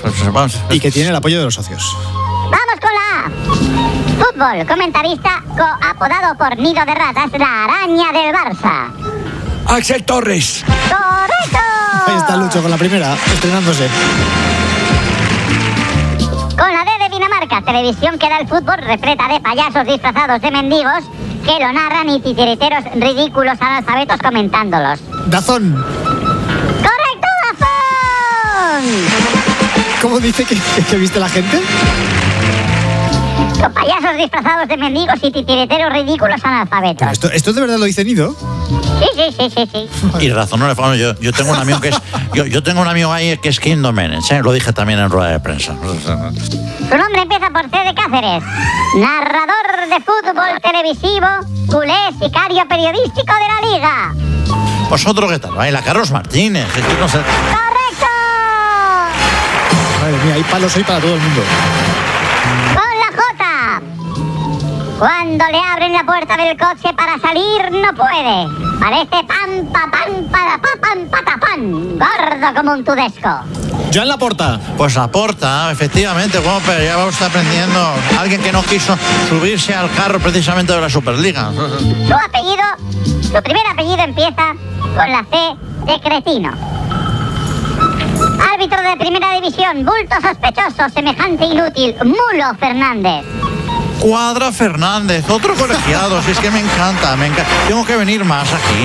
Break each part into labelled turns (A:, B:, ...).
A: Y que tiene el apoyo de los socios.
B: Vamos con la A. Fútbol, comentarista apodado por Nido de Ratas, la araña del Barça.
C: Axel Torres.
B: ¡Correcto!
A: Ahí está Lucho con la primera, estrenándose.
B: Con la D de Dinamarca, televisión que da el fútbol repleta de payasos disfrazados de mendigos que lo narran y titiriteros ridículos analfabetos comentándolos.
A: Dazón.
B: ¡Correcto, Dazón!
A: ¿Cómo dice que viste la gente?
B: Con payasos disfrazados de mendigos y titiriteros ridículos analfabetos.
A: ¿Esto de verdad lo dice Nido?
B: Sí.
D: Y razón, no le falo. Yo tengo un amigo que es. Yo tengo un amigo ahí que es Kim Domenech, lo dije también en rueda de prensa.
B: Su nombre empieza por C de Cáceres. Narrador de fútbol televisivo, culé, sicario periodístico de la Liga.
D: ¿Vosotros qué tal? Baila Carlos Martínez. No sé.
B: ¡Correcto!
A: Madre mía, hay palos hoy para todo el mundo.
B: Con la J. Cuando le abren la puerta del coche para salir, no puede. Parece pam, patapán. Gordo como un tudesco.
A: Joan Laporta.
D: Pues Laporta, efectivamente, bueno, pero ya va usted aprendiendo. Alguien que no quiso subirse al carro precisamente de la Superliga.
B: Su primer apellido empieza con la C de cretino. Árbitro de primera división, bulto sospechoso, semejante inútil, Mulo Fernández.
D: Cuadra Fernández, otro colegiado, si es que me encanta. Tengo que venir más aquí.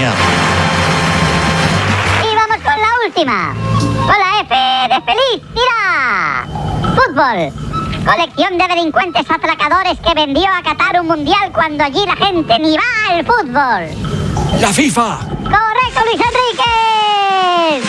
B: Y vamos con la última, con la F de felicidad. Fútbol, colección de delincuentes atracadores que vendió a Qatar un mundial cuando allí la gente ni va al fútbol.
C: La FIFA.
B: ¡Correcto, Luis Enríquez!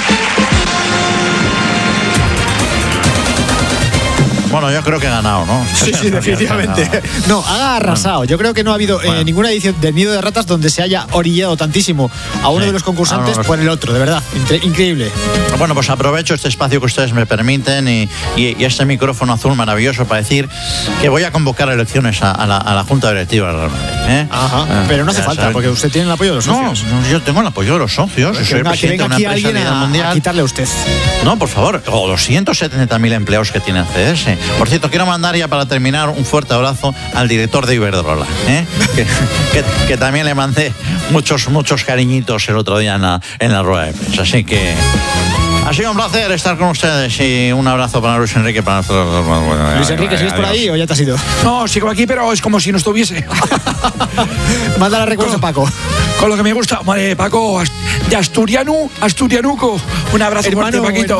D: Bueno, yo creo que he ganado, ¿no?
A: Sí, definitivamente. No, ha arrasado. Yo creo que no ha habido ninguna edición de Nido de Ratas donde se haya orillado tantísimo a uno de los concursantes por el otro, de verdad. Increíble.
D: Bueno, pues aprovecho este espacio que ustedes me permiten y este micrófono azul maravilloso para decir que voy a convocar elecciones a la Junta Directiva del Real Madrid.
A: Ajá, pero no hace falta, porque usted tiene el apoyo de los socios.
D: No, yo tengo el apoyo de los socios. Soy presidente de una empresa a nivel mundial.
A: A quitarle a usted.
D: No, por favor. O 270.000 empleados que tiene CS. Por cierto, quiero mandar ya para terminar un fuerte abrazo al director de Iberdrola, que también le mandé muchos cariñitos el otro día en la rueda de prensa. Así que ha sido un placer estar con ustedes y un abrazo para Luis Enrique.
A: Luis Enrique, ¿sigues por ahí o ya te has ido?
C: No, sigo aquí, pero es como si no estuviese.
A: Mándale recuerdos a Paco.
C: Con lo que me gusta, vale, Paco, de Asturianuco. Un abrazo fuerte, Paquito.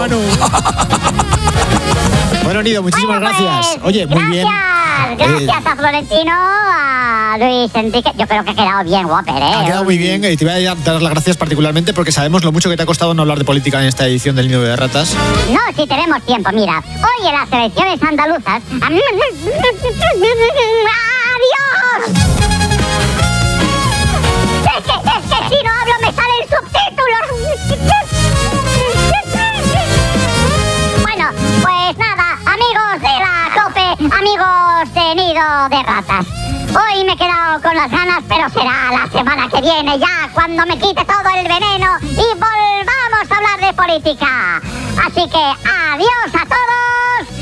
A: Bueno, Nido, muchísimas gracias. Oye, muy bien.
B: Gracias a Florentino, a Luis Enrique. Yo creo que ha quedado bien, Whopper,
A: Ha quedado muy bien y te voy a dar las gracias particularmente porque sabemos lo mucho que te ha costado no hablar de política en esta edición del Nido de Ratas.
B: No, si tenemos tiempo, mira. Hoy en las elecciones andaluzas... ¡Adiós! Es que si no hablo me salen subtítulos. Bueno, pues nada, amigos de la COPE, amigos de Nido de Ratas. Hoy me he quedado con las ganas, pero será la semana que viene ya, cuando me quite todo el veneno y volvamos a hablar de política. Así que adiós a todos